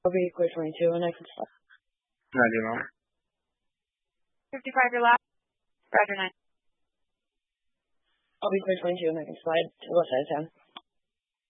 I'll be clear 22 and I can stop. Roger, ma'am. 55 your last. Roger 9. I'll be clear 22 and I can slide to the west side of town.